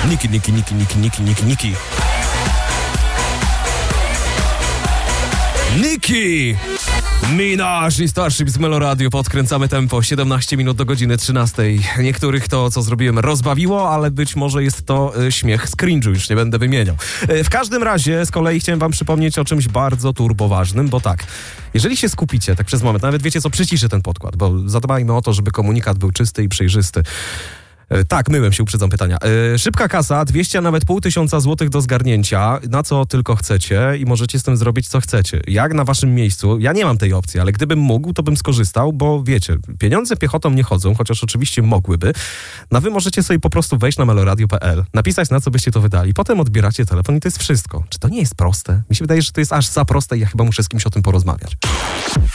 Nicki Minaj i Starship z Melo Radio. Podkręcamy tempo. 17 minut do godziny 13. Niektórych to, co zrobiłem, rozbawiło, ale być może jest to śmiech z cringe'u. Już nie będę wymieniał. W każdym razie z kolei chciałem wam przypomnieć o czymś bardzo turboważnym, bo tak, jeżeli się skupicie tak przez moment, nawet wiecie co, przyciszę ten podkład, bo zadbajmy o to, żeby komunikat był czysty i przejrzysty. Tak, myłem się, uprzedzam pytania. Szybka kasa, 200, a nawet 500 złotych do zgarnięcia, na co tylko chcecie i możecie z tym zrobić, co chcecie. Jak na waszym miejscu, ja nie mam tej opcji, ale gdybym mógł, to bym skorzystał, bo wiecie, pieniądze piechotą nie chodzą, chociaż oczywiście mogłyby. No wy możecie sobie po prostu wejść na meloradio.pl, napisać, na co byście to wydali, potem odbieracie telefon i to jest wszystko. Czy to nie jest proste? Mi się wydaje, że to jest aż za proste i ja chyba muszę z kimś o tym porozmawiać.